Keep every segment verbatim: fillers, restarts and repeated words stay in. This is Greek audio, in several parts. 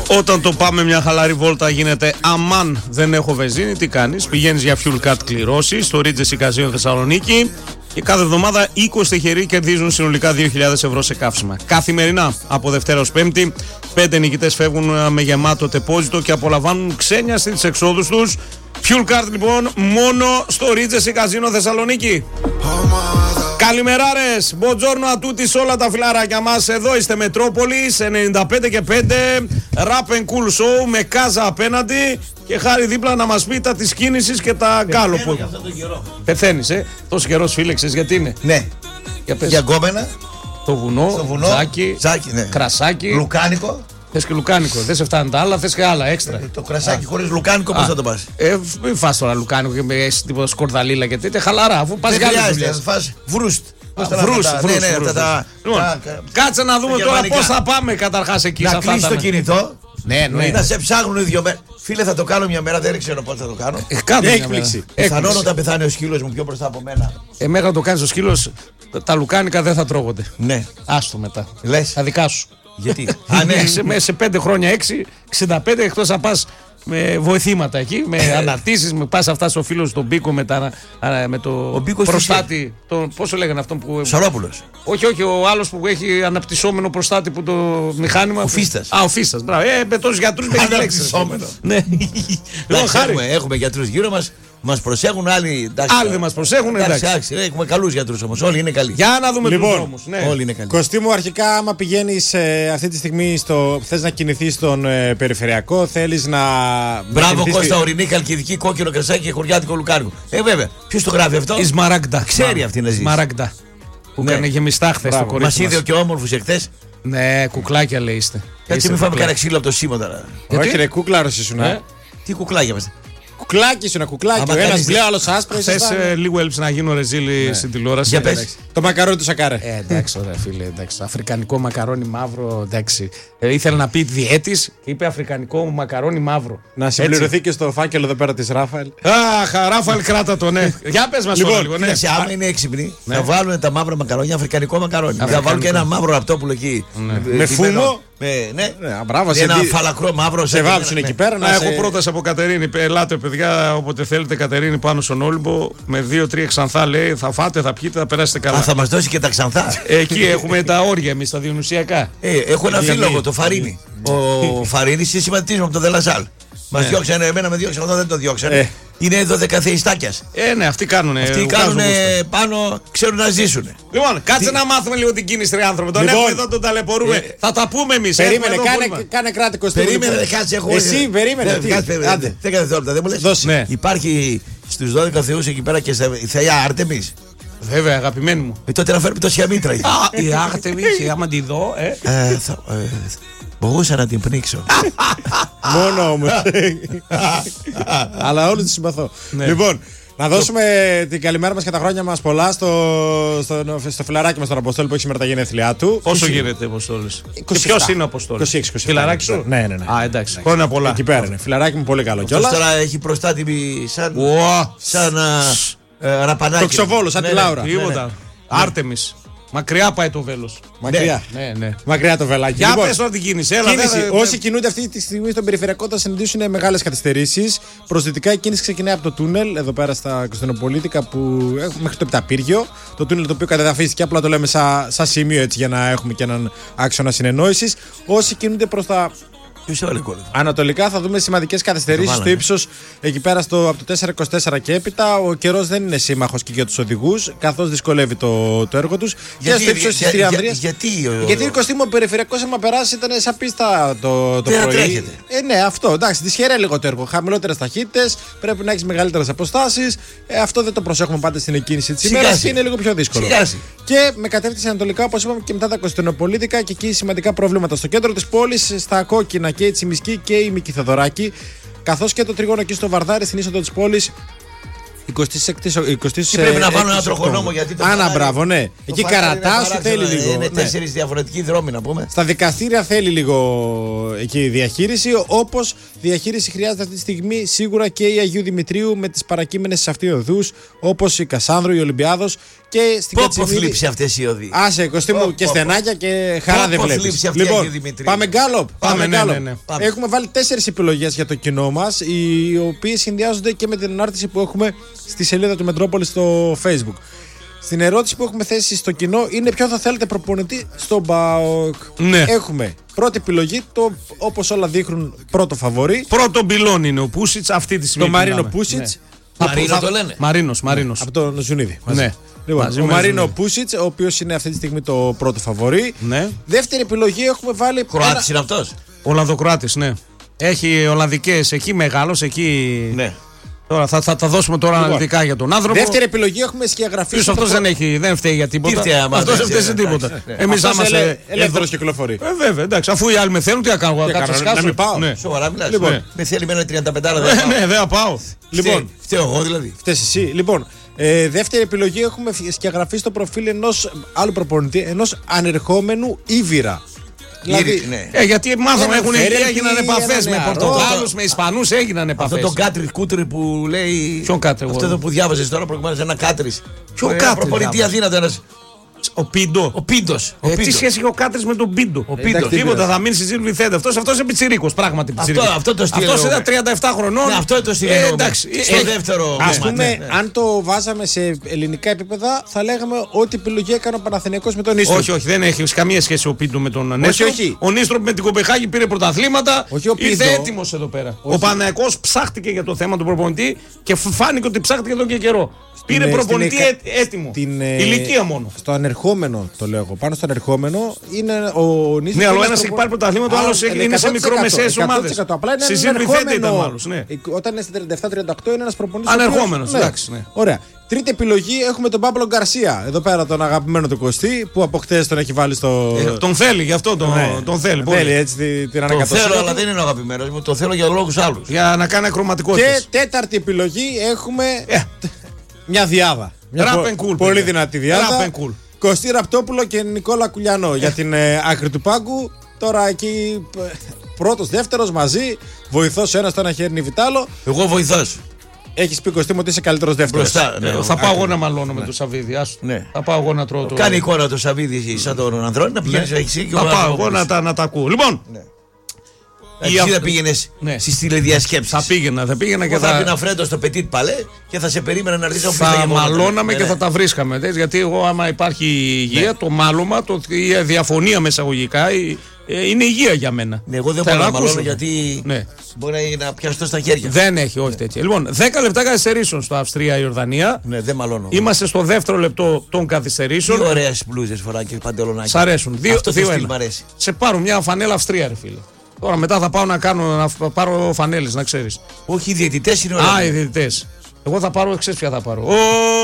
Όταν το πάμε μια χαλαρή βόλτα γίνεται αμάν δεν έχω βενζίνη, τι κάνεις? Πηγαίνεις για fuel card κληρώσεις στο Regency Casino Θεσσαλονίκη και κάθε εβδομάδα είκοσι τυχεροί κερδίζουν συνολικά δύο χιλιάδες ευρώ σε καύσιμα. Καθημερινά από Δευτέρα ως Πέμπτη, πέντε νικητές φεύγουν με γεμάτο τεπόζιτο και απολαμβάνουν ξένια στις εξόδους τους. Fuel card λοιπόν μόνο στο Regency Casino Θεσσαλονίκη. Καλημεράρες, μποτζόρνο ατούτη σε όλα τα φιλαράκια μας. Εδώ είστε Μετρόπολης ενενήντα πέντε και πέντε, Rap and Cool Show με Κάζα απέναντι και Χάρη δίπλα να μας πει τα της κίνησης και τα γκάλο που... Πεθαίνεις, ε, τόσο καιρός φίλεξες, γιατί είναι? Ναι, για, πες. Για γκόμενα. Το βουνό, Στο βουνό, τζάκι, τζάκι, ναι. Κρασάκι. Λουκάνικο. Θες και λουκάνικο, δεν σε φτάνουν τα άλλα, θες και άλλα έξτρα. Ε, το κρασάκι χωρίς λουκάνικο πώς θα το πας? Ε, μην φας τώρα λουκάνικο και με τίποτα σκορδαλίλα και τέτοια, χαλαρά, αφού πας για άλλες δουλειές. Θα φας βρούστ. Βρούστ, βρούστ. Κάτσε να δούμε τώρα πώς θα πάμε καταρχάς εκεί. Να κλείσεις το κινητό. Ναι, ναι. Να σε ψάχνουν δύο μέρες. Φίλε, θα το κάνω μια μέρα, δεν ξέρω πώς θα το κάνω. Έκπληξη. Πιθανόν όταν πεθάνει ο σκύλος μου πιο μπροστά από μένα. Ε, μέχρι να το κάνεις ο σκύλος, τα λουκάνικα δεν θα τρώγονται. Ναι. Άστο μετά. Λες. Θα δικά σου. Γιατί? Α, ναι. σε, σε πέντε χρόνια, έξι, εξήντα πέντε, εκτός να πας με βοηθήματα εκεί, με αναρτήσεις, με πας αυτά στο φίλο στον Μπίκο με, τα, με το προστάτη. Το, πώς το λέγανε αυτόν που. Σαρόπουλος. Όχι, όχι, ο άλλος που έχει αναπτυσσόμενο προστάτη που το μηχάνημα. Ο Φίστας. Α, ο Φίστας. Μπράβο. Ε, με τόσους γιατρούς με αναπτυσσόμενο. Ναι. έχουμε, έχουμε γιατρούς γύρω μας. Μας προσέχουν άλλοι. Άλλοι δεν μας προσέχουν, εντάξει. εντάξει. Έχουμε καλούς γιατρούς όμως. Όλοι είναι καλοί. Για να δούμε λοιπόν, τους δρόμους. Ναι. Όλοι είναι καλοί. Κωστή μου, αρχικά, άμα πηγαίνεις ε, αυτή τη στιγμή στο. Θες να κινηθείς στον ε, περιφερειακό, θέλεις να. Μπράβο, να Κώστα, ορεινή, χαλκιδική, κόκκινο κρασάκι και χωριάτικο λουκάνικο. Ε, βέβαια. Ποιος το γράφει αυτό? Η Σμαράγντα. Ξέρει αυτή να ζει. Σμαράγντα. Που Ναι. έκανε γεμιστά χθες το κορίτσι. Μας είδε και όμορφους εχθές. Ναι, κουκλάκια λέει είστε. Κάτσε μην φάμε κανένα ξύλο από το σήμα τώρα. Όχι, ρε, κούκλαρος ήσουν. Ε? Τι κουκλάκια μας. Κουκλάκι ήσουν, κουκλάκι. Άμα Ο ένας κάνεις- μπλε, άλλος άσπρος. Χθες ε, λίγο έλειψε να γίνω ρεζίλη στην τηλεόραση. Για πες. Εντάξει. Το μακαρόνι του Σακάρε. Ε, εντάξει, ωραία φίλε, εντάξει. Αφρικανικό μακαρόνι μαύρο, εντάξει. Ε, ήθελε να πει διέτης και είπε αφρικανικό μακαρόνι μαύρο. Να συμπληρωθεί και στο φάκελο εδώ πέρα της Ράφαελ. Αχ, Ράφαλ, κράτα το, ναι. Για πες μας Λοιπόν, τώρα λίγο, ναι. Κοίταξε, άμα είναι έξυπνοι, Ναι. θα βάλουν τα μαύρα μακαρόνια αφρικανικό μακαρόνι. Θα Αφρικανικό. βάλουν και ένα μαύρο ραπτόπουλο εκεί. Με φούνο. Με, ναι. Ναι, μπράβο, σε Ένα δι- φαλακρό μαύρο. σε σαν- βάψουν ναι. εκεί πέρα. Να Να έχω σε- πρόταση από Κατερίνη. Ελάτε, παιδιά, όποτε θέλετε, Κατερίνη πάνω στον Όλυμπο. Με δύο-τρία ξανθά λέει: θα φάτε, θα πιείτε, θα περάσετε καλά. Α, θα μας δώσει και τα ξανθά. Εκεί έχουμε τα όρια εμείς, τα διονυσιακά. Ε, έχω ένα φίλο εγώ, το Φαρίνι. Ο Φαρίνης είναι συμμαθητής μου από το Δελαζάλ. Μας διώξανε, εμένα με διώξανε, αυτό δεν το διώξανε. Ε. Είναι δωδεκαθεϊστάκιας. Ε, ναι, αυτοί κάνουνε. Αυτοί βγάζουν κάνουν γούστο. πάνω, ξέρουν να ζήσουν. Λοιπόν, κάτσε να μάθουμε λίγο την κίνηση τρία άνθρωποι. Τον Λοιπόν, έχουμε εδώ, τον ταλαιπωρούμε. ε, θα τα πούμε εμείς. Περίμενε, έχουμε εδώ κάνε, πρόβλημα. κάνε κράτη Κωστή. Περίμενε, λοιπόν. ρε, κάτσε, έχω. Εσύ, περίμενε, Ε, τι, κάτσε, περίμενε. άντε. δέκα δευτερόλεπτα, δεν μου λες. Δώσε. Ναι. Υπάρχει στους δώδεκα θεούς εκεί πέρα και στα η θεά Άρτεμις. Βέβαια, αγαπημένη μου. Ε, τότε να φέρουμε το Σιαμήτρα. Α, η Άρτεμις, άμα τη δω, ε. Ε, θα- ε, Μπορούσα να την πνίξω. Μόνο όμως. Αλλά όλους τους συμπαθώ. Ναι. Λοιπόν, να δώσουμε την καλημέρα μας και τα χρόνια μας πολλά στο, στο, στο φιλαράκι μας τον Αποστόλη που έχει σήμερα τα γενέθλιά του. Πόσο γίνεται ο Αποστόλης? Και είκοσι ποιος επτά. είναι ο Αποστόλης? είκοσι έξι, είκοσι επτά. Φιλαράκι σου? Ναι, ναι, ναι. Α, εντάξει. Χρόνια πολλά. Εκεί πέρα είναι. Φιλαράκι μου πολύ καλό Αυτός κιόλας. τώρα έχει προστάτημη σαν. Ουα, Σαν α, ε, ραπανάκι. Το ξοβόλο, σαν Ναι, τη ναι. Λάουρα. τίποτα. Άρτεμις. Μακριά πάει το βέλος. Μακριά. Ναι, ναι. Μακριά το βελάκι. Για Λοιπόν, πες τώρα την κίνηση. Έλα, κίνηση. δεν- Όσοι κινούνται αυτή τη στιγμή στον περιφερειακό θα συναντήσουν μεγάλες καθυστερήσεις. Προσδυτικά η κίνηση ξεκινάει από το τούνελ εδώ πέρα στα Κωνσταντινοπολίτικα που έχουμε μέχρι το Επταπύργιο. Το τούνελ το οποίο κατεδαφίστηκε, απλά το λέμε σαν σα σημείο έτσι για να έχουμε και έναν άξονα συνεννόησης. Όσοι κινούνται προς τα Ποιος έβαλε κόλλο? ανατολικά θα δούμε σημαντικές καθυστερήσεις Το στο βάλανε. ύψος εκεί πέρα στο, από το τετρακόσια είκοσι τέσσερα και έπειτα. Ο καιρός δεν είναι σύμμαχος και για τους οδηγούς, καθώς δυσκολεύει το, το έργο τους. Και στο ύψος της Τριανδρίας. Γιατί. ο- Γιατί ο Κωστή μου ο περιφερειακός άμα περάσει ήταν σαν πίστα το, το Δεν πρωί. τρέχετε. Ε, ναι, αυτό. Εντάξει, δυσχεραίνει λίγο το έργο. Χαμηλότερες ταχύτητες, πρέπει να έχεις μεγαλύτερες αποστάσεις. Ε, αυτό δεν το προσέχουμε πάντα στην εκκίνηση της Σιγά ημέρας σιγά. και είναι λίγο πιο δύσκολο. Σιγά σιγά. Και με κατεύθυνση ανατολικά, όπως είπαμε, και μετά τα Κωνσταντινοπολίτικα και εκεί σημαντικά προβλήματα. Στο κέντρο της πόλης, στα κόκκινα και η Τσιμισκή και η Μικη Θεδωράκη, καθώς και το τρίγωνο εκεί στο Βαρδάρι, στην είσοδο της πόλης. εικοστή έκτη. Πρέπει να βάλω ένα τροχονόμο γιατί το. Άνα, μπράβο, ναι. Εκεί καρατά σου θέλει λίγο. Είναι τέσσερις διαφορετικοί δρόμοι να πούμε. Στα δικαστήρια θέλει λίγο εκεί διαχείριση. Όπως διαχείριση χρειάζεται αυτή τη στιγμή σίγουρα και η Αγίου Δημητρίου με τις παρακείμενες αυτοί οδούς, όπως η Κασάνδρου, η Ολυμπιάδος και στην Κατσιμίδη. Πόπο θλίψη αυτές οι οδοί. Άσε, Κωστή μου, και στενάκια και χαρά δεν βλέπεις. Λοιπόν, πάμε γκάλοπ. Πάμε ναι, ναι, ναι. Έχουμε βάλει τέσσερις επιλογές για το κοινό μας, οι οποίες συνδυάζονται και με την ανάρτηση που έχουμε στη σελίδα του Μετρόπολη στο Facebook. Στην ερώτηση που έχουμε θέσει στο κοινό είναι ποιο θα θέλετε προπονητή στον ΠΑΟΚ. Ναι. Έχουμε πρώτη επιλογή, το όπως όλα δείχνουν πρώτο φαβορί. Πρώτο μπιλόν είναι ο Πούσιτς αυτή τη στιγμή. Το Μαρίνο Πούσιτς. Ναι. Μαρίνο το λένε. Μαρίνος, Μαρίνος. Από τον Ζουνίδη. Ναι. Λοιπόν, Μαζί ο Μαρίνο Ζουνίδη. Πούσιτς, ο οποίος είναι αυτή τη στιγμή το πρώτο φαβορί. Ναι. Δεύτερη επιλογή έχουμε βάλει. Κροάτης είναι αυτός. Ολλανδοκροάτης, ναι. Έχει Ολλανδικές εκεί, μεγάλος εκεί. Ναι. Τώρα θα, θα τα δώσουμε τώρα Λοιπόν, αναλυτικά για τον άνθρωπο. Δεύτερη επιλογή έχουμε σκιαγραφεί. Ποιος αυτός δεν, έχει, δεν φταίει για τίποτα. Τι φταίει, άμα Αυτός δεν δεν φταίει σε φταίει, τίποτα. εντάξει, ναι. Εμείς Αυτός άμα ελε- σε. ελεύθερος κυκλοφορεί. Ε, βέβαια, εντάξει, αφού οι άλλοι με θέλουν, τι να κάνω. Τι Θα κάνω, κάτσω να σκάσω. μην πάω. Ναι. Σοβαρά μιλάς. Λοιπόν. Ναι. Με θέλει με ένα τριάντα πέντε δεν Ε, πάω. ναι, δεν θα πάω. Λοιπόν, Φταίω εγώ δηλαδή. φταίς εσύ. Λοιπόν, ε, δεύτερη επιλογή έχουμε σκιαγραφεί στο προφίλ ενός άλλου προπονητή, ενός ανερχόμενου Ήβυρα. Δηλαδή, Ναι. Ε, γιατί μάθαμε, Έναν έχουν Φέρελπι, έγιναν επαφές έναν με νεαρό. Πορτογάλους, με Ισπανούς έγιναν Αυτό επαφές. το Κάτρι Κούτρι που λέει. Ποιον Κάτρι, Αυτό εγώ? εδώ που διάβαζες τώρα προηγουμένως, ένα Κάτρι. Ποιο Ένα Κάτρι προπονητή διάβαζες? αδύνατο ένας. Ο Πίντο. Ο Πίντος. Ο Ε, τι Πίντος. σχέση έχει ο Κάτρης με τον Πίντο. Ο Πίντος. Εντάξει, Τίποτα, πειράζει. θα μείνει στη Ζήλου Λιθέντε. Αυτός, αυτός είναι πιτσιρίκος, πράγματι πιτσιρίκος. αυτό το στυλ Αυτός εννοούμε. ήταν τριάντα επτά χρονών. Ναι, αυτό το στυλ Ε, εννοούμε. εντάξει. Στο Ε, δεύτερο. Ας κομμάτι, πούμε, ναι, ναι. αν το βάζαμε σε ελληνικά επίπεδα, θα λέγαμε ότι επιλογή έκανε ο Παναθηναϊκός με τον Ίστρο. Όχι, όχι, δεν έχει καμία σχέση ο Πίντο με τον Νέστρο. όχι. Ο Νίστρο με την Κοπεχάγη πήρε πρωταθλήματα. Όχι ο Ήρθε Πίντο. έτοιμος εδώ πέρα. Ο Παναθηναϊκός ψάχτηκε για το θέμα του προπονητή και φάνηκε ότι ψάχτηκε εδώ και καιρό. Πήρε Στην, προπονητή στην, έ- έτοιμο. την, ε, Ηλικία μόνο. Στο ανερχόμενο το λέω εγώ. Πάνω στο ανερχόμενο είναι ο Νίστρος. Ναι, αλλά ο ένας ένας έχει προπο- πάρει πρωταθλήματα, ο Α, άλλος είναι είναι σε εκατό τοις εκατό, μικρομεσαίες ομάδες. εκατό τοις εκατό. Απλά είναι Στη ένα Ζήλου Λιθέντε ανερχόμενο. ήταν μάλλον, ναι. Όταν είναι στα τριάντα επτά τριάντα οκτώ είναι ένας προπονητής. Ανερχόμενος, ο οποίος- εντάξει, ναι. Ωραία. Τρίτη επιλογή έχουμε τον Παύλο Γκαρσία. Εδώ πέρα τον αγαπημένο του Κωστή που από χτες τον έχει βάλει στο. Ε, Τον θέλει, γι' αυτό τον, Ναι. τον θέλει. Θέλει πολύ. έτσι την, την Το ανακατοσύνη θέλω, του. αλλά δεν είναι ο αγαπημένος μου. Το θέλω για λόγους άλλους. Για να κάνει Και ακροματικότητες. τέταρτη επιλογή έχουμε Ε. μια διάδα. Μια Rap πο- and cool, πολύ παιδιά. δυνατή διάδα. Rap and cool. Κωστή Ραπτόπουλο και Νικόλα Κουλιανό για την ε, άκρη του πάγκου. Τώρα εκεί ε, πρώτος, δεύτερος μαζί. Βοηθός ο ένας, το ένα χέρι είναι Βιτάλο. Εγώ βοηθός. Έχεις πει Κωστή μου ότι είσαι καλύτερος δεύτερος. Μπροστά. Ναι, Ε, ο- θα πάω εγώ να μαλώνω με τον Σαββίδη. άστο. Ναι. Θα πάω εγώ να τρώω το. Κάνει εικόνα το Σαββίδι σαν τον Ανδρώνη να πηγαίνεις εσύ και Θα ο πάω εγώ Ανδρώνης. να τα, να τα ακούω. Λοιπόν, Εσύ αυ- δεν πήγαινες Ναι. στις τηλεδιασκέψεις. θα πήγαινα, θα πήγαινα και Εγώ θα θα. έδινα Φρέντο στο Petit Palais και θα σε περίμενα να έρθεις όπου Θα μαλώναμε Ναι, και θα τα βρίσκαμε. δες, γιατί εγώ, άμα υπάρχει υγεία, το μάλωμα, το, η διαφωνία με εισαγωγικά η- ε, είναι υγεία για μένα. Ναι, εγώ δεν Θέλω μπορώ να ακούσω. μαλώνω γιατί Ναι. μπορεί να πιαστώ στα χέρια. Δεν έχει, όχι τέτοια. Λοιπόν, δέκα λεπτά καθυστερήσεων στο Αυστρία-Ιορδανία. Ναι, δεν μαλώνω. Είμαστε στο δεύτερο λεπτό των Τι καθυστερήσεων. ωραίες μπλούζες φοράει και παντελονάκι. Σ' αρέσουν. Δύο, Αυτό το δύο στυλ ένα. μ' αρέσει. Σε πάρω μια φανέλα Αυστρία, ρε φίλε. Τώρα μετά θα πάω να, κάνω, να φ- πάρω φανέλες, να ξέρεις. Όχι, οι διαιτητές είναι Α, οι ωραία. διαιτητές. Εγώ θα πάρω, ξέρεις ποια θα πάρω. Ο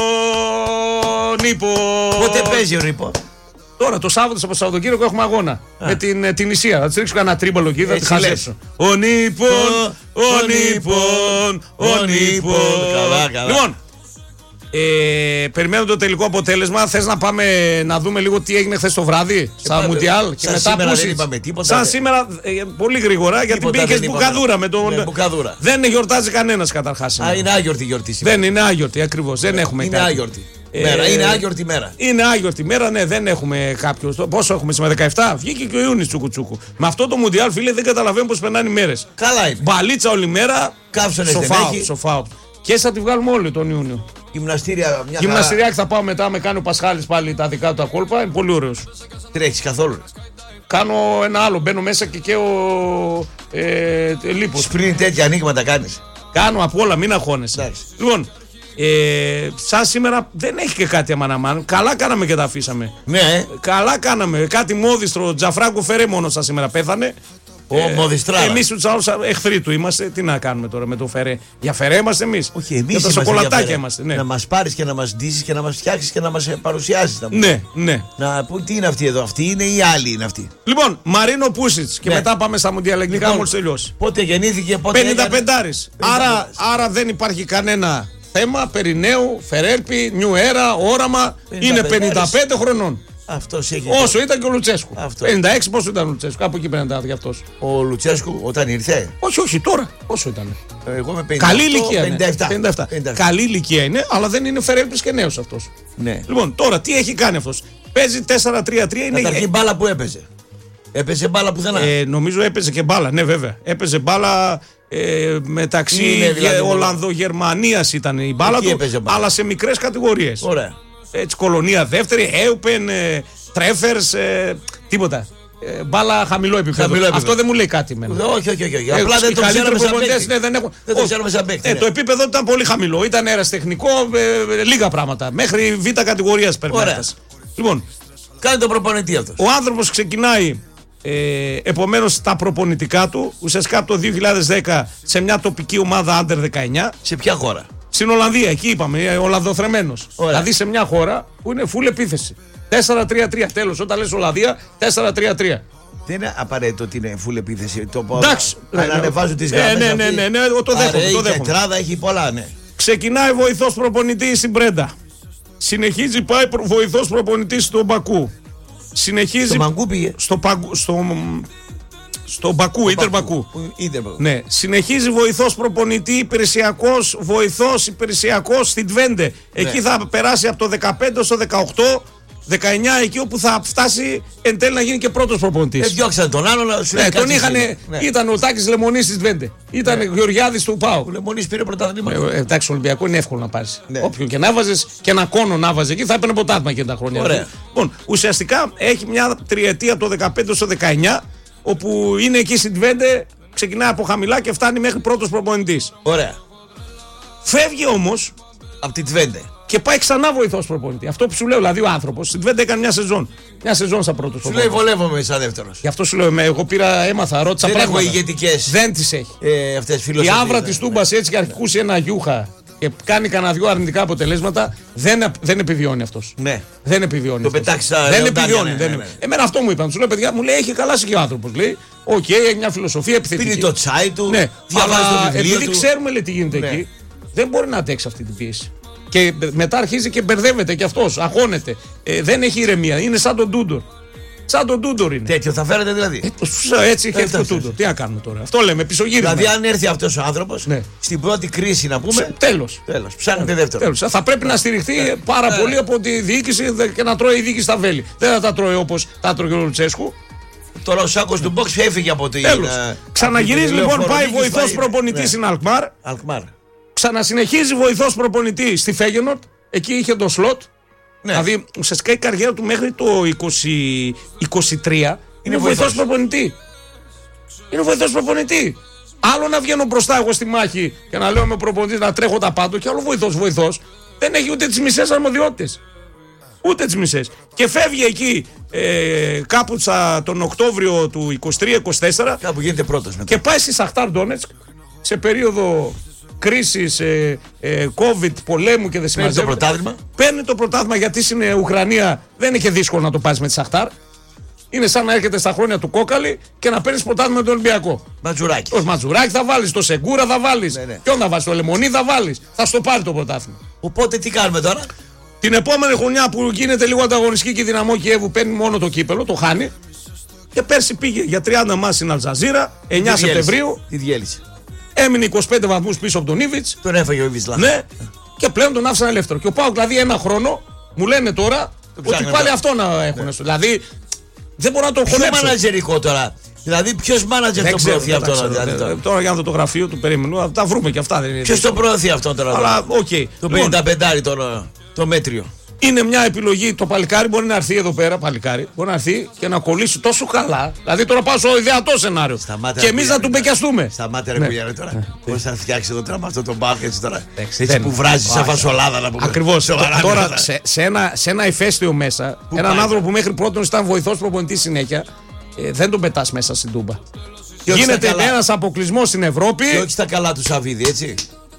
Νίπο. Πότε παίζει ο Ρίπο. Τώρα το Σάββατο από το Σαββατοκύριακο έχουμε αγώνα. Με την, ε, την Ισία. Θα τη ρίξω κανένα τρίμπαλο εκεί, θα τη Έτσι χαζέψω. Ο Νίπον, ο Νίπον, ο Νίπον. Καλά, καλά. Λοιπόν, ε, περιμένουμε το τελικό αποτέλεσμα. Θες να πάμε να δούμε λίγο τι έγινε χθες το βράδυ στα πάμε. Μουντιάλ και Σαν μετά σήμερα πούσεις. δεν είπαμε τίποτα, Σαν δε. σήμερα, ε, πολύ γρήγορα, γιατί Τίποτα μπήκες δεν είπαμε. μπουκαδούρα με τον. Ναι, μπουκαδούρα. Δεν γιορτάζει κανένας καταρχάς. Α, είναι άγιορτη η γιορτή σήμερα. Δεν είναι άγιορτη ακριβώς. Δεν έχουμε Είναι κάτι. άγιορτη. Ε, Μέρα. Είναι άγιορτη μέρα. Είναι άγιορτη μέρα, ναι, δεν έχουμε κάποιο. Πόσο έχουμε σήμερα, δεκαεπτά. Βγήκε και ο Ιούνις τσουκουτσούκου. Με αυτό το Μουντιάλ, φίλε, δεν καταλαβαίνω πώς περνάνε οι μέρες. Καλά είναι. Μπαλίτσα όλη μέρα. Καύσονες δεν Σοφάω, έχει. σοφάω. Και θα τη βγάλουμε όλοι τον Ιούνιο. Γυμναστήρια μια Γυμναστηριάκι θα πάω μετά, με κάνει ο Πασχάλης πάλι τα δικά του τα κόλπα. Είναι πολύ ωραίος. χαρά. Τρέχεις καθόλου. Κάνω ένα άλλο, μπαίνω μέσα και και ο ε, λίπος. Σπριν τέτοια ανοίγματα κάνεις. Κάνω από όλα, μην αγχώνεσαι. Εντάξει. Λοιπόν, ε, σαν σήμερα δεν έχει και κάτι αμαναμάν. Καλά κάναμε και τα αφήσαμε. Ναι, ε. Καλά κάναμε. Κάτι μόδιστρο. Τζαφράγκο Φερέ μόνο σαν σήμερα πέθανε. Ο Μοδιστράλα. Εμείς τους άλλους εχθροί του είμαστε. Τι να κάνουμε τώρα με το Φερέ. Για Φερέ είμαστε εμείς. Όχι, εμείς Για τα είμαστε σοκολατάκια για φέρα. είμαστε. Ναι, Να μας πάρεις και να μας ντύσεις και να μας φτιάξεις και να μας ε, παρουσιάσεις. Να... ναι, ναι. να πω τι είναι αυτή εδώ. Αυτή είναι ή άλλη είναι αυτή. Λοιπόν, Μαρίνο Πούσιτς και Ναι. μετά πάμε στα μουντιαλεκτικά Λοιπόν, μόλις τελειώσει. Πότε γεννήθηκε, πότε πενήντα έκανε. πεντάρις. Άρα, άρα δεν υπάρχει κανένα θέμα Περινέου, Φερέλπη, Νιου Έρα, όραμα. Είναι πενήντα πέντε χρονών. Αυτός έχει. Όσο ήταν και ο Λουτσέσκου. Αυτός. πενήντα έξι πόσο ήταν ο Λουτσέσκου, κάπου εκεί πενήντα για αυτός. Ο Λουτσέσκου όταν ήρθε. Όχι, όχι, τώρα. Πόσο ήταν. Εγώ με πενήντα οκτώ, Καλή ηλικία πενήντα επτά. είναι. πενήντα επτά. πενήντα επτά. Καλή ηλικία είναι, αλλά δεν είναι Φερέλπης και νέος αυτός. Ναι. Λοιπόν, τώρα τι έχει κάνει αυτός. Παίζει τέσσερα τρία τρία. Είναι... Καταρχήν μπάλα που έπαιζε. Έπαιζε μπάλα πουθενά. Ε, νομίζω έπαιζε και μπάλα, ναι βέβαια. Έπαιζε μπάλα ε, μεταξύ Είναι, δηλαδή, Ολλανδο-Γερμανίας ήταν η μπάλα εκεί του, έπαιζε μπάλα. αλλά σε μικρές κατηγορίες. Ωραία. Έτσι, κολονία δεύτερη, Έουπεν, ε, Τρέφερς, ε, τίποτα. Ε, μπάλα χαμηλό επίπεδο. Χαμηλό επίπεδο. Αυτό δεν μου λέει κάτι εμένα. Όχι, όχι, όχι. Ε, Απλά δεν οι το καλύτεροι ξέραμε σαν προπονητές, παίκτη. ναι, δεν έχουν... Δεν το Όχι. ξέραμε σαν παίκτη. Ε, ναι. το επίπεδο ήταν πολύ χαμηλό. Ήταν αεραστεχνικό, ε, ε, λίγα πράγματα. Μέχρι β' κατηγορίας πρέπει να Ωραία. έφτασε. Λοιπόν, Κάνει τον προπονητή αυτός. ο άνθρωπος ξεκινάει ε, επομένως τα προπονητικά του ουσιαστικά από το δύο χιλιάδες δέκα σε μια τοπική ομάδα άντερ δεκαεννιά Σε ποια χώρα. στην Ολλανδία. Εκεί είπαμε, ε, Ολλανδοθρεμένος. Ωραία. Δηλαδή σε μια χώρα που είναι full επίθεση. τέσσερα τρία τρία. Τέλος, όταν λες Ολλανδία, τέσσερα τρία τρία. Δεν είναι απαραίτητο ότι είναι full επίθεση. Το πω. Εντάξει. Ανεβάζουν τις Ε, γραμμές. ναι, ναι, αυτοί. ναι, ναι, το δέχομαι, Άρα, το η δέχομαι. τετράδα έχει πολλά, ναι. Ξεκινάει βοηθός προπονητής στην Πρέντα. Συνεχίζει, πάει προ- βοηθός προπονητής στον Μπακού. Συνεχίζει. Στο Μαγκού πήγε. στο, Παγκου- στο, στο Μπακού, Ίντερ Μπακού. Ίντερ Μπακού. Ναι, συνεχίζει βοηθός προπονητή, υπηρεσιακός βοηθός, υπηρεσιακός στην Τβέντε. Εκεί θα περάσει από το δεκαπέντε στο δεκαοκτώ, δεκαεννιά, εκεί όπου θα φτάσει εν τέλει να γίνει και πρώτος Ε, προπονητής. διώξαν τον άλλον. να σου Ναι, λέει, τον κάτσε είχαν. εσύ. Ναι. Ήταν ο Τάκης Λεμονής της Τβέντε. Ήταν ο Γεωργιάδης του ΠΑΟ. Ο Λεμονής πήρε πρωταθλήματα. Ε, εντάξει, στο Ολυμπιακό είναι εύκολο να πάρει. Ναι. Όποιον και να βάζε και ένα κόνο να βάζε εκεί θα έπαιρνε ποτάσμα και τα χρόνια. Ωραία. Λοιπόν, ουσιαστικά έχει μια τριετία από το δεκαπέντε στο δεκαεννιά, όπου είναι εκεί στην Τβέντε, ξεκινάει από χαμηλά και φτάνει μέχρι πρώτος προπονητής. Ωραία. Φεύγει όμως Από την Τβέντε. και πάει ξανά βοηθός προπονητή. Αυτό που σου λέω, δηλαδή ο άνθρωπος στην Τβέντε έκανε μια σεζόν. Μια σεζόν σαν πρώτος Σου λέει προπονητής. βολεύομαι σαν δεύτερος. Γι' αυτό σου λέω, με- εγώ πήρα, έμαθα, ρώτησα Δεν έχω πράγματα. ηγετικές Δεν τις έχει. ε, αυτές Η φιλοσοφίες. άβρα ναι. τη Τούμπα έτσι και αρχικούσει ένα γιούχα και κάνει κανένα δυο αρνητικά αποτελέσματα, δεν, δεν επιβιώνει αυτό. Ναι. Δεν επιβιώνει. Το αυτός. πετάξει στα Δεν λεοντάρια, επιβιώνει. ναι, δεν ναι, επι- ναι. Εμένα αυτό μου είπαν. Του λέω, παιδιά, μου λέει, έχει χαλάσει και ο άνθρωπο. Λέει, οκ, έχει μια φιλοσοφία επιθετική. Πίνει το τσάι του. Ναι, διαβάζει αλλά το βιβλίο επειδή του. ξέρουμε λέει, τι γίνεται Ναι. εκεί, δεν μπορεί να αντέξει αυτή την πίεση. Και μετά αρχίζει και μπερδεύεται κι αυτό, αγχώνεται. Ε, δεν έχει ηρεμία. Είναι σαν τον Ντούντορ. Σαν τον Ντούντορ είναι. Τέτοιο θα φέρετε δηλαδή. Ε, Έτσι είχε έρθει αυτό, ο Ντούντορ. Τι να κάνουμε τώρα. Αυτό λέμε, πισωγύρισμα. Δηλαδή, αν έρθει αυτό ο άνθρωπο Ναι. στην πρώτη κρίση να πούμε. Τέλο. Τέλος, ψάχνετε δεύτερο. Τέλος. Θα πρέπει να στηριχθεί πάρα πολύ από τη διοίκηση δε- και να τρώει η διοίκηση τα βέλη. Δεν θα τα τρώει όπως τα τρώει ο Λουτσέσκου. Τώρα ο Σάκος του Box έφυγε από την. Τέλος. ε, Ξαναγυρίζει από την λοιπόν, πάει λεωφοροδίκη, βοηθός πάει- προπονητή ναι. στην Αλκμάρ. Αλκμάρ. Ξανασυνεχίζει βοηθός προπονητή στη Φέγενορτ. Εκεί είχε το σλότ. Ναι. Δηλαδή ουσιαστικά η καριέρα του μέχρι το είκοσι, είκοσι τρία είναι βοηθός βοηθός. προπονητή. Είναι βοηθός προπονητή. Άλλο να βγαίνω μπροστά εγώ στη μάχη και να λέω με προπονητή να τρέχω τα πάντα και άλλο βοηθός βοηθός. Δεν έχει ούτε τις μισές αρμοδιότητες. Ούτε τις μισές. Και φεύγει εκεί ε, κάπου τσα, τον Οκτώβριο του είκοσι τρία είκοσι τέσσερα Κάπου γίνεται πρώτο μετά. και πάει στη Σαχτάρ Ντόνετσκ σε περίοδο κρίσης, ε, ε, COVID, πολέμου και δεν Παίρνει το συμμαζεύεται. πρωτάθλημα. Παίρνει το πρωτάθλημα γιατί στην ε, Ουκρανία δεν είναι και δύσκολο να το πάρει με τη Σαχτάρ. Είναι σαν να έρχεται στα χρόνια του Κόκαλη και να παίρνει πρωτάθλημα με τον Ολυμπιακό. Ματζουράκι. Το Ματζουράκι θα βάλει, το Σεγκούρα θα βάλει. Ναι, ναι. Ποιον θα βάλει, το Λεμονί θα βάλει. Θα στο πάρει το πρωτάθλημα. Οπότε τι κάνουμε τώρα. Την επόμενη χρονιά που γίνεται λίγο ανταγωνιστική και η Δυναμό Κιέβου παίρνει μόνο το κύπελο, το χάνει. Και πέρσι πήγε για τριάντα μάτς στην Αλτζαζίρα, εννιά Τι διέλυσε. Σεπτεμβρίου. Τι διέλυσε. Έμεινε είκοσι πέντε βαθμούς πίσω από τον Ήβιτς. Τον έφαγε ο Ιβισλά. Ναι, και πλέον τον άφησαν ελεύθερο. Και ο Πάοκ δηλαδή ένα χρόνο μου λένε τώρα ότι ψάχνει πάλι τώρα. αυτό να έχουν. Δηλαδή δεν μπορώ να το Ποιο χωνέψω. μανατζερικό τώρα. Δηλαδή ποιο μάνατζερ Δεν το ξέρω, προωθεί δεν τα αυτό ξέρω. δηλαδή, Ε, τώρα. Τώρα για να δω το γραφείο του περίμενου, θα τα βρούμε και αυτά. Δεν είναι. Ποιο το προωθεί αυτό τώρα. Αλλά οκ. Το Λοιπόν, πενήντα πέντε τώρα. Το μέτριο. είναι μια επιλογή. Το παλικάρι μπορεί να έρθει εδώ πέρα, παλικάρι, μπορεί να έρθει και να κολλήσει τόσο καλά. Δηλαδή τώρα πάω στο ιδεατό σενάριο. Σταμάτε Και ρε εμεί που να είναι, του μπεκιαστούμε. Σταμάτε ρε Ναι. που είναι τώρα. Πώ θα φτιάξει εδώ τώρα με αυτό το μπάφ έτσι τώρα. Εντάξει, Έτσι δεν- που βράζει σαν Όχι. φασολάδα να πούμε. Ακριβώ. Σοβαρά Τώρα μιλάω. σε, σε, ένα, σε ένα ηφαίστειο μέσα, Πού έναν πάει? άνθρωπο που μέχρι πρώτον ήταν βοηθό προπονητή συνέχεια, ε, δεν τον πετά μέσα στην Τούμπα. Και όχι Γίνεται στα καλά. ένα αποκλεισμό στην Ευρώπη. Και όχι στα καλά του Σαββίδη, έτσι.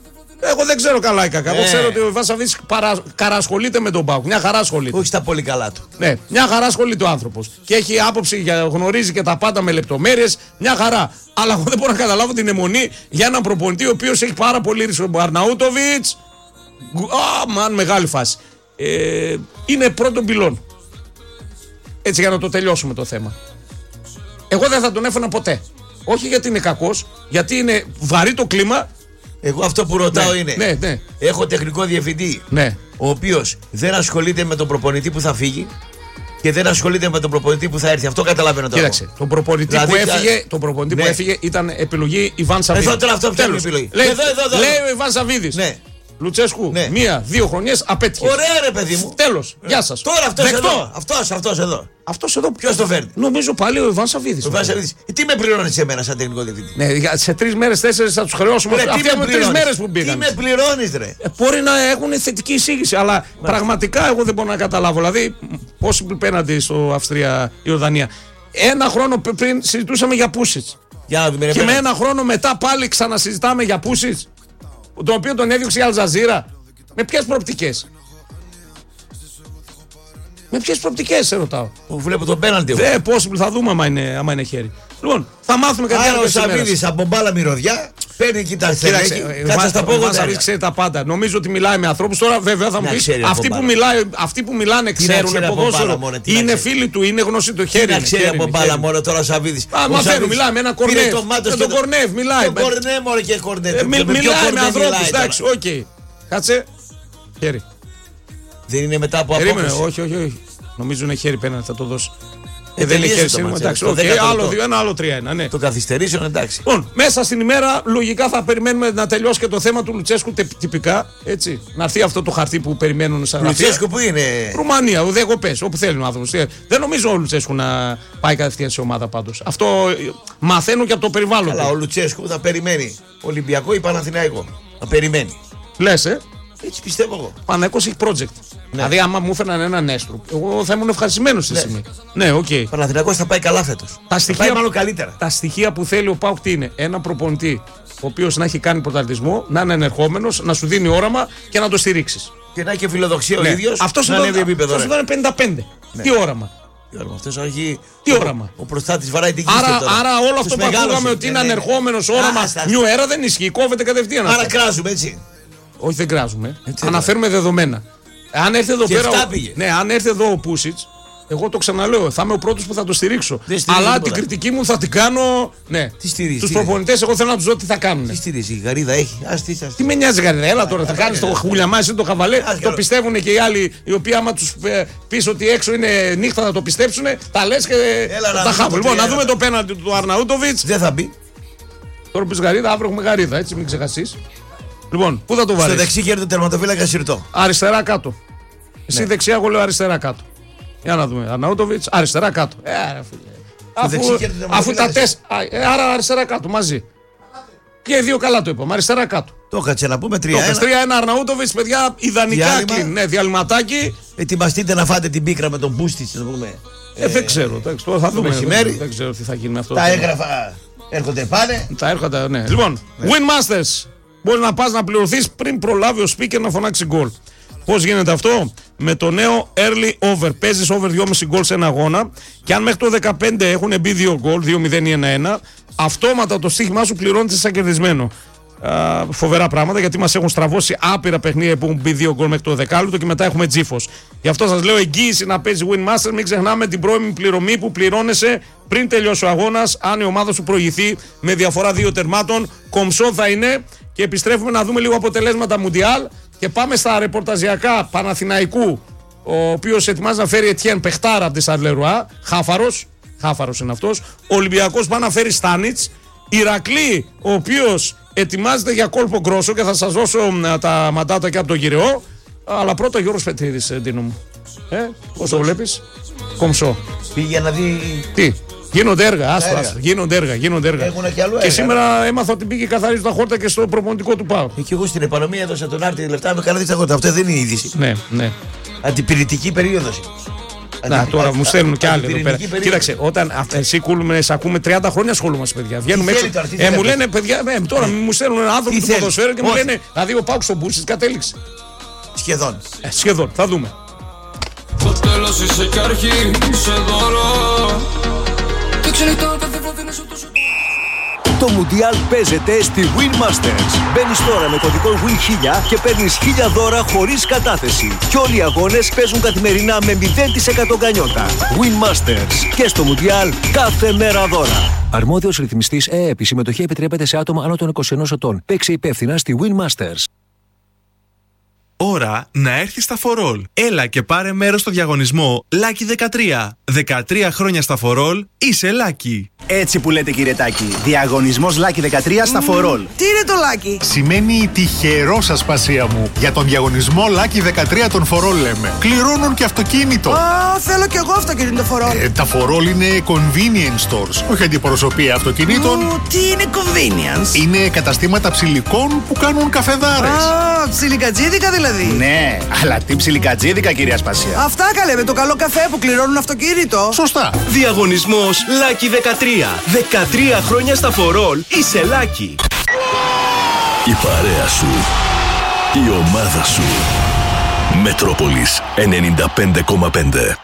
Εγώ δεν ξέρω καλά ή κακά. Εγώ Ε. ξέρω ότι ο Ιβάν Σαββίδης παρα... καρασχολείται με τον Πάουκ. Μια χαρά ασχολείται. Όχι στα πολύ καλά του. Ναι, μια χαρά ασχολείται ο άνθρωπο. Και έχει άποψη, για, γνωρίζει και τα πάντα με λεπτομέρειες. Μια χαρά. Αλλά εγώ δεν μπορώ να καταλάβω την αιμονή για έναν προπονητή ο οποίο έχει πάρα πολύ ρίσκο. Ο Αρναούτοβιτς, Αμάν, μεγάλη φάση. Ε, είναι πρώτον πυλόν. Έτσι για να το τελειώσουμε το θέμα. Εγώ δεν θα τον έφερα ποτέ. Όχι γιατί είναι κακός, γιατί είναι βαρύ το κλίμα. Εγώ αυτό που ρωτάω ναι, είναι. Ναι, ναι. Έχω τεχνικό διευθυντή. Ναι. Ο οποίος δεν ασχολείται με τον προπονητή που θα φύγει και δεν ασχολείται με τον προπονητή που θα έρθει. Αυτό καταλαβαίνω τώρα. Κοίταξε. Τον προπονητή, δηλαδή, που, έφυγε, τον προπονητή ναι. που έφυγε ήταν επιλογή Ιβάν Σαββίδη. Εδώ τώρα αυτό φτιάχνει επιλογή. Λέει, εδώ, εδώ, εδώ. λέει ο Ιβάν Σαββίδης. Ναι. Λουτσέσκου, ναι. μία, δύο χρονιές απέτυχε. Ωραία, ρε παιδί μου. Τέλος. Γεια σας. Τώρα αυτός εδώ. Αυτός, αυτός εδώ. Αυτός εδώ. Ποιος το φέρνει? Νομίζω πάλι ο Ιβάν Σαββίδης. Ο Ιβάν Σαββίδης. Τι με πληρώνει σε μένα σαν τεχνικό διευθυντή? Ναι, σε τρεις μέρες, τέσσερις θα τους χρεώσουμε. Αυτοί έχουν τρεις μέρες που πήγαν. Τι με πληρώνεις, ρε? Ε, μπορεί να έχουν θετική εισήγηση, αλλά Μάλιστα. πραγματικά εγώ δεν μπορώ να καταλάβω. Δηλαδή, πόσοι πέναντι στο Αυστρία-Ιορδανία. Ένα χρόνο πριν συζητούσαμε για Πούσιτς. Για δούμε, και με ένα χρόνο μετά πάλι ξανασυζητάμε για Πούσιτς, τον οποίο τον έδιωξε η Αλζαζίρα. Με ποιες προοπτικές? Με ποιες προοπτικές σε ρωτάω? Βλέπω τον πέναλτι. Δεν, possible, θα δούμε άμα είναι, άμα είναι χέρι. Λοιπόν, θα μάθουμε κάτι άλλο. Άρα ο Σαββίδης από μπάλα μυρωδιά παίρνει εκεί τα στελέχη. Κάτσε στα πόδια. Ο Σαββίδης ξέρει τα πάντα. Νομίζω ότι μιλάει με ανθρώπους. Τώρα βέβαια θα μου πεις, αυτοί που, μιλάει, αυτοί που μιλάνε ξέρουν ποδόσφαιρο. Είναι φίλοι του, είναι γνωστοί το χέρι. Δεν ξέρει από μπάλα μόνο τώρα ο Σαββίδης. Α, μαθαίνουν, μιλάει με ένα κορνεύ. Με τον κορνεύ μιλάει. Με τον κορνεύ μόνο και κορνεύ. Μιλάει με ανθρώπους, εντάξει, οκ. Κάτσε. Χέρι. Δεν είναι μετά από απόκριση? Όχι, όχι, όχι. Νομίζω είναι χέρι πέναντι, θα το δώσει. Ε, δεν είναι χέρι σήμερα. Εντάξει, okay, άλλο δύο, ένα άλλο τρία, ένα. Ναι. Το καθυστερήσεων, εντάξει. Λοιπόν, μέσα στην ημέρα λογικά θα περιμένουμε να τελειώσει και το θέμα του Λουτσέσκου τυπικά. Έτσι. Να έρθει αυτό το χαρτί που περιμένουν σαν γραφεία. Λουτσέσκου που είναι? Ρουμανία, ουδέγοπες, όπου θέλει ο άνθρωπος. Δεν νομίζω ο Λουτσέσκου να πάει κατευθείαν σε ομάδα πάντως. Αυτό μαθαίνω και από το περιβάλλον. Αλλά ο Λουτσέσκου θα περιμένει Ολυμπιακό ή Παναθηναϊκό. Θα περιμένει. Λες, ε. Έτσι πιστεύω εγώ. Παναθηναϊκός έχει project. Ναι. Δηλαδή, άμα μου έφεραν έναν Έστρου, εγώ θα ήμουν ευχαριστημένος στη στιγμή. Ναι, οκ. Okay. Παναθηναϊκός θα πάει καλά φέτος. Τα θα πάει μάλλον καλύτερα. Τα στοιχεία που θέλει ο ΠΑΟΚ τι είναι? Ένα προπονητή, ο οποίος να έχει κάνει πρωταθλητισμό, να είναι ενερχόμενος, να σου δίνει όραμα και να το στηρίξεις. Και να έχει φιλοδοξία ναι. ο ίδιος. Αυτός να ανέβει επίπεδο. Αυτό ήταν πενήντα πέντε. Ναι. Τι όραμα. Αυτός έχει... Τι ο, όραμα. Ο προστάτης βαράει την κίστη. Άρα, άρα όλο αυτό που ακούγαμε ότι είναι ανερχόμενος όραμα νιου έρα δεν ισχύει. Κόβεται κατευθείαν. Άρα κράζουμε έτσι. Όχι, δεν κράζουμε. Έτσι, αναφέρουμε δεδομένα. Αν έρθει εδώ πέρα. Ο... Ναι, αν έρθει εδώ ο Πούσιτς, εγώ το ξαναλέω, θα είμαι ο πρώτος που θα το στηρίξω. Αλλά την πολλά. κριτική μου θα την κάνω. Ναι. Τους προπονητές, εγώ θέλω να τους δω τι θα κάνουν. Τι στηρίζει, η Γαρίδα έχει. Ας, τι, ας, τι με νοιάζει η Γαρίδα, έλα τώρα, θα κάνεις το χουλιαμάζι, το χαβαλέ. Το πιστεύουν και οι άλλοι, οι οποίοι άμα τους πεις ότι έξω είναι νύχτα θα το πιστέψουν, τα λες και τα χάβουν. Λοιπόν, να δούμε το πέναντι του Αρναούτοβιτς. Δεν θα μπει. Τώρα πεις Γαρίδα, αύριο έχουμε Γαρίδα, έτσι μην ξεχάσεις. Λοιπόν, πού θα το βάλεις? Στο δεξί χέρι του τερματοφύλακα Σιρτό. Αριστερά κάτω. Εσύ ναι. δεξιά, εγώ λέω αριστερά κάτω. Για να δούμε. Αρναούτοβιτς, αριστερά κάτω. Ε, αφού αφού τα τέσσερα. Άρα αριστερά κάτω μαζί. Και δύο καλά το είπαμε. Αριστερά κάτω. Το έκατσε να πούμε τρία ένα. τρία ένα Αρναούτοβιτς, παιδιά, ιδανικά κλείνει. Ναι, διαλυματάκι. Ετοιμαστείτε να φάτε την πίκρα με τον Μπούστιτς, να πούμε. Ε, δεν ξέρω. Τώρα θα δούμε. Δεν ξέρω τι θα γίνει με αυτό. Τα έγγραφα έρχονται πάνε. Τα έρχονται, ναι. Λοιπόν, Win Masters. Μπορεί να πας να πληρωθείς πριν προλάβει ο speaker να φωνάξει γκολ. Πώς γίνεται αυτό? Με το νέο early over. Παίζεις over δυόμισι γκολ σε ένα αγώνα και αν μέχρι το δεκαπέντε έχουν μπει δύο γκολ, δύο μηδέν ή ένα ένα, αυτόματα το στοίχημά σου πληρώνεται σαν κερδισμένο. Α, φοβερά πράγματα γιατί μας έχουν στραβώσει άπειρα παιχνίδια που έχουν μπει δύο γκολ μέχρι το δεκάλεπτο και μετά έχουμε τζίφος. Γι' αυτό σας λέω εγγύηση να παίζει Win Master. Μην ξεχνάμε την πρώιμη πληρωμή που πληρώνεσαι πριν τελειώσει ο αγώνας. Αν η ομάδα σου προηγηθεί με διαφορά δύο τερμάτων, κομψό θα είναι. Και επιστρέφουμε να δούμε λίγο αποτελέσματα Μουντιάλ και πάμε στα ρεπορταζιακά Παναθηναϊκού, ο οποίος ετοιμάζει να φέρει Ετιέν παιχτάρα από τη Σαρλερουά, χάφαρος, χάφαρος είναι αυτός. Ο Ολυμπιακός πάει να φέρει Στάνιτς. Ηρακλή, ο οποίος ετοιμάζεται για κόλπο γκρόσο και θα σας δώσω α, τα μαντάτα και από τον Γυραιό. Αλλά πρώτα Γιώργος Πετρίδης, Ντίνο μου. Ε, πώς το βλέπεις? Κομψό. Πήγε να δει. Τι? Γίνονται έργα, άστο, άστο. Γίνονται έργα, γίνονται έργα. Και, και, και σήμερα έμαθα ότι πήγε καθαρίζει τα χόρτα και στο προπονητικό του ΠΑΟΚ. Και εγώ στην επανομία έδωσα τον Άρτη λεφτά με καθαρίζει τα χόρτα. Αυτό δεν είναι είδηση. Ναι, ναι. Αντιπηρετική περίοδος. Να, τώρα μου στέλνουν κι άλλοι εδώ πέρα. Κοίταξε, όταν εσύ κούλουμε, σε ακούμε τριάντα χρόνια ασχολούμαστε, παιδιά. Βγαίνουμε έξω. Ε, μου λένε, παιδιά, ε, τώρα μου στέλνουν έναν άνθρωπο του ποδοσφαίρου και μου λένε, δηλαδή ο ΠΑΟΚ στον Μπούσιτς κατέληξε. Σχεδόν. Ε, σχεδόν, θα δούμε. Το τέλος είσαι κι αρχή, είσαι δώρο. Το Μουντιάλ παίζεται στη Win Masters. Μπαίνεις τώρα με κωδικό Win χίλια και παίρνεις χίλια δώρα χωρίς κατάθεση. Και όλοι οι αγώνες παίζουν καθημερινά με μηδέν τοις εκατό γκανιότα. Win Masters. Και στο Μουντιάλ κάθε μέρα δώρα. Αρμόδιος ρυθμιστής ΕΕΠ. Η συμμετοχή επιτρέπεται σε άτομα άνω των είκοσι ενός ετών. Παίξε υπεύθυνα στη Win Masters. Ώρα να έρθει στα For All. Έλα και πάρε μέρος στο διαγωνισμό Lucky δεκατρία. δεκατρία χρόνια στα For All, είσαι Lucky. Έτσι που λέτε, κύριε Τάκη. Διαγωνισμός Lucky δεκατρία στα For All. Τι είναι το Lucky? Σημαίνει τυχερό, ασπασία μου. Για τον διαγωνισμό Lucky δεκατρία των For All λέμε. Κληρώνουν και αυτοκίνητο. Α, θέλω κι εγώ αυτοκίνητο For All. Ε, τα For All είναι convenience stores, όχι αντιπροσωπεία αυτοκινήτων. Ου, τι είναι convenience? Είναι καταστήματα ψηλικών που κάνουν καφεδάρες. Α, ψιλικατζίδικα δηλαδή. Ναι, αλλά τι ψιλικατζίδικα, κυρία Ασπασία. Αυτά καλέ, με το καλό καφέ που κληρώνουν αυτοκίνητο. Σωστά. Διαγωνισμός Lucky δεκατρία. δεκατρία χρόνια στα For All, είσαι Lucky. Η παρέα σου. Η ομάδα σου. Μετρόπολης ενενήντα πέντε κόμμα πέντε.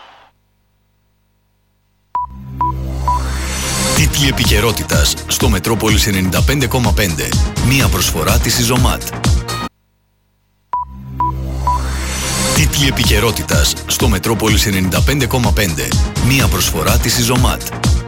Τίτλοι επικαιρότητας στο Μετρόπολης ενενήντα πέντε κόμμα πέντε. Μία προσφορά της Ιζωμάτ. Τίτλοι επικαιρότητας στο Μετρόπολης ενενήντα πέντε κόμμα πέντε. Μία προσφορά της Ιζωμάτ.